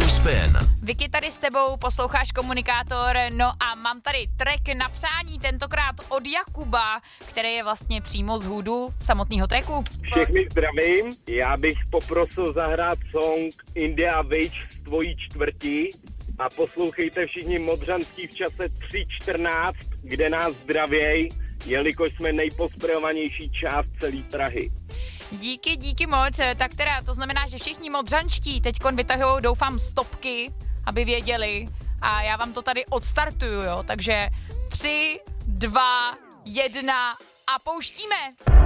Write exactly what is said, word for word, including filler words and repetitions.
Rádiu Spin. Vicky, tady s tebou posloucháš Komunikátor, no a mám tady track na přání, tentokrát od Jakuba, který je vlastně přímo z hoodu samotného tracku. Všechny zdravím, já bych poprosil zahrát song India Witch z tvojí čtvrti a poslouchejte všichni Modřanský v čase tři čtrnáct, kde nás zdravěj, jelikož jsme nejposprejovanější část celé Prahy. Díky, díky moc, tak teda to znamená, že všichni modřanští teďkon vytahujou, doufám, stopky, aby věděli a já vám to tady odstartuju, jo, takže tři, dva, jedna a pouštíme.